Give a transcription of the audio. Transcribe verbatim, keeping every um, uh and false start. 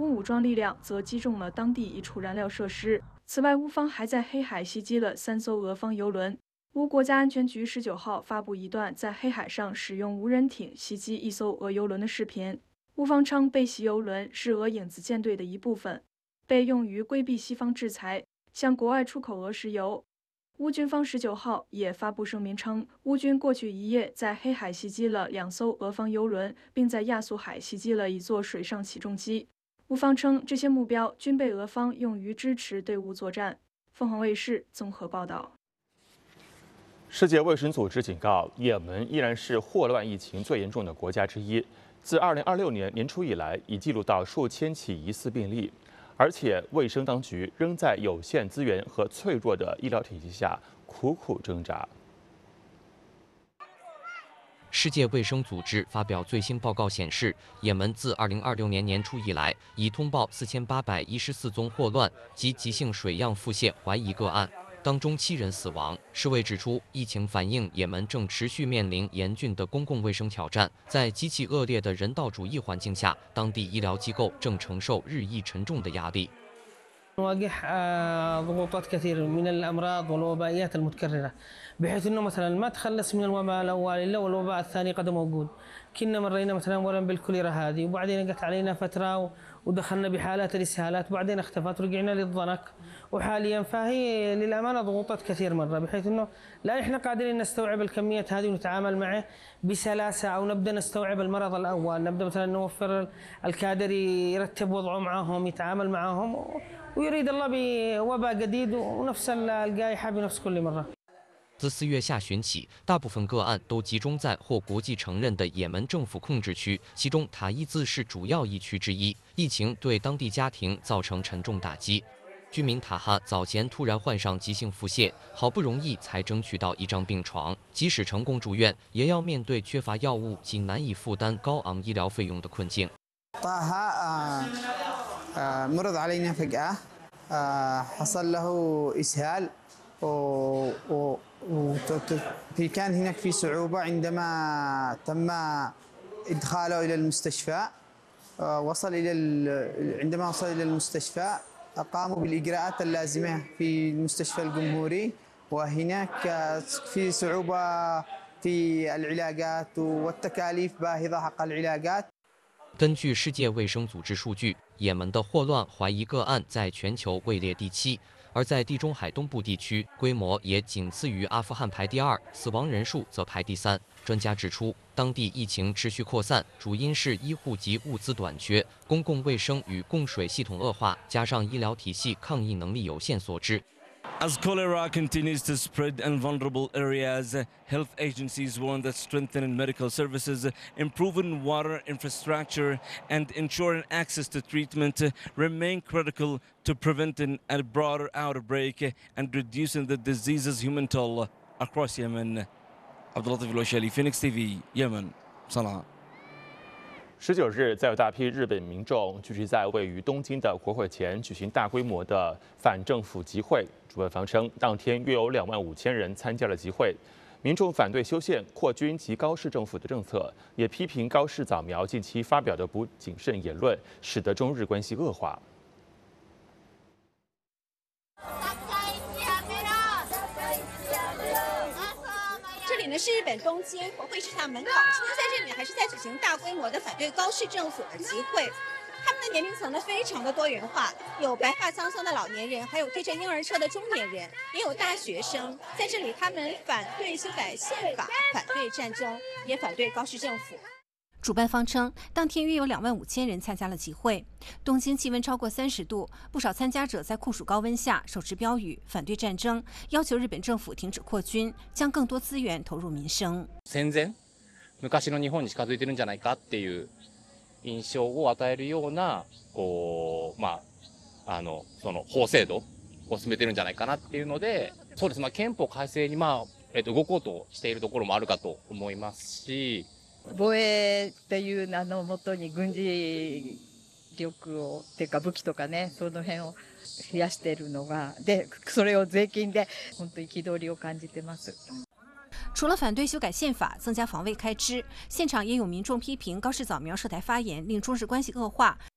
军武装力量则击中了当地一处燃料设施。此外，乌方还在黑海袭击了三艘俄方油轮。乌国家安全局十九号发布一段在黑海上使用无人艇袭击一艘俄油轮的视频。乌方称，被袭油轮是俄影子舰队的一部分，被用于规避西方制裁，向国外出口俄石油。乌军方十九号也发布声明称，乌军过去一夜在黑海袭击了两艘俄方油轮，并在亚速海袭击了一座水上起重机。乌方称，这些目标均被俄方用于支持队伍作战。凤凰卫视综合报道。 世界卫生组织警告，也门依然是霍乱疫情最严重的国家之一。自二零二六年年初以来，已记录到数千起疑似病例。而且，卫生当局仍在有限资源和脆弱的医疗体系下苦苦挣扎。 世界卫生组织发表最新报告显示，也门自二零二六年年初以来，已通报四千八百一十四宗霍乱及急性水样腹泻怀疑个案，当中七人死亡。世卫指出，疫情反映也门正持续面临严峻的公共卫生挑战，在极其恶劣的人道主义环境下，当地医疗机构正承受日益沉重的压力。 نواجه ضغوطات كثير من الأمراض والوبائيات المتكررة بحيث أنه مثلا ما تخلص من الوباء الأول إلا والوباء الثاني قد موجود. كنا مرينا مثلا أولا بالكوليرا هذه وبعدين جت علينا فترة ودخلنا بحالات الإسهالات وبعدين اختفت ورجعنا للضنك وحاليا فهي للأمانة ضغوطات كثير مرة بحيث أنه لا إحنا قادرين نستوعب الكميات هذه ونتعامل معه بسلاسة أو نبدأ نستوعب المرض الأول نبدأ مثلا نوفر الكادر يرتب وضعه معهم يتعامل معهم ويريد الله بوباء جديد ونفس الجائحة بنفس كل مرة. 自四月下旬起，大部分个案都集中在获国际承认的也门政府控制区，其中塔伊兹是主要疫区之一。疫情对当地家庭造成沉重打击。居民塔哈早前突然患上急性腹泻，好不容易才争取到一张病床，即使成功住院，也要面对缺乏药物及难以负担高昂医疗费用的困境。 مرض علينا فجأة حصل له إسهال وكان هناك في صعوبة عندما تم إدخاله إلى المستشفى وصل إلى عندما وصل إلى المستشفى قاموا بالإجراءات اللازمة في المستشفى الجمهوري وهناك في صعوبة في العلاجات والتكاليف باهظة حق العلاجات. 根据世界卫生组织数据，也门的霍乱怀疑个案在全球位列第七，而在地中海东部地区，规模也仅次于阿富汗排第二，死亡人数则排第三。专家指出，当地疫情持续扩散，主因是医护及物资短缺、公共卫生与供水系统恶化，加上医疗体系抗疫能力有限所致。 As cholera continues to spread in vulnerable areas, health agencies warn that strengthening medical services, improving water infrastructure, and ensuring access to treatment remain critical to preventing a broader outbreak and reducing the disease's human toll across Yemen. Abdulatif Al-Washali, Phoenix T V, Yemen, Sana'a. 十九日，再有大批日本民众聚集在位于东京的国会前举行大规模的反政府集会。主办方称，当天约有两万五千人参加了集会。民众反对修宪、扩军及高市政府的政策，也批评高市早苗近期发表的不谨慎言论，使得中日关系恶化。 这里呢是日本东京国会市场门口，现在在这里还是在举行大规模的反对高市政府的集会。他们的年龄层呢非常的多元化，有白发苍苍的老年人，还有推着婴儿车的中年人，也有大学生。在这里，他们反对修改宪法，反对战争，也反对高市政府。 主办方称，当天约有两万五千人参加了集会。东京气温超过三十度，不少参加者在酷暑高温下手持标语，反对战争，要求日本政府停止扩军，将更多资源投入民生。 戦前、昔の日本に近づいてるんじゃないかっていう印象を与えるような、こうまああのその法制度を進めてるんじゃないかなっていうので、そうです。まあ憲法改正にまあえっと動こうとしているところもあるかと思いますし。 防衛っていう名のもとに軍事力をっていうか武器とかねその辺を増やしているのがでそれを税金で本当に憤りを感じてます。 除了反对修改宪法、增加防卫开支，现场也有民众批评高市早苗涉台发言令中日关系恶化，